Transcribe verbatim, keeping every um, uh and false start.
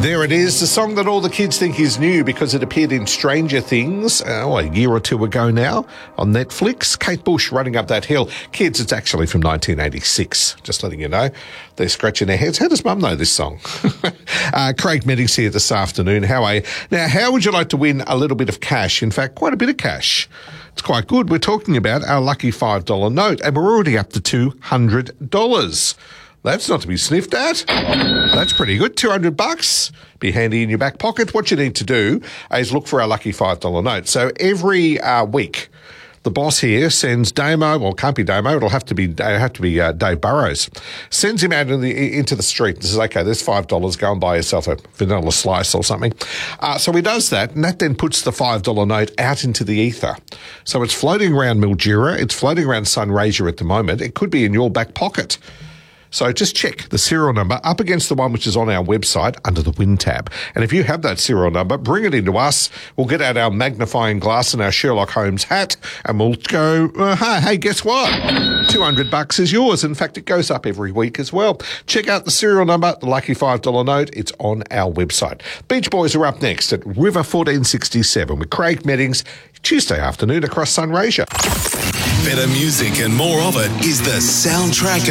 There it is, the song that all the kids think is new because it appeared in Stranger Things oh, a year or two ago now on Netflix. Kate Bush, Running Up That Hill. Kids, it's actually from nineteen eighty-six, just letting you know. They're scratching their heads. How does Mum know this song? uh, Craig Meddings here this afternoon. How are you? Now, how would you like to win a little bit of cash? In fact, quite a bit of cash. It's quite good. We're talking about our lucky five dollar note, and we're already up to two hundred dollars. That's not to be sniffed at. That's pretty good. two hundred bucks. Be handy in your back pocket. What you need to do is look for our lucky five dollar note. So every uh, week, the boss here sends Damo, well, it can't be Damo, it'll have to be, it'll have to be uh, Dave Burrows, sends him out in the, into the street and says, okay, there's five dollars, go and buy yourself a vanilla slice or something. Uh, so he does that, and that then puts the five dollar note out into the ether. So it's floating around Mildura, it's floating around Sunraysia at the moment. It could be in your back pocket. So just check the serial number up against the one which is on our website under the Win tab. And if you have that serial number, bring it into us. We'll get out our magnifying glass and our Sherlock Holmes hat, and we'll go, uh, hey, hey, guess what? two hundred bucks is yours. In fact, it goes up every week as well. Check out the serial number, the lucky five dollar note. It's on our website. Beach Boys are up next at River fourteen sixty-seven with Craig Meddings, Tuesday afternoon across Sunraysia. Better music and more of it is the Soundtrack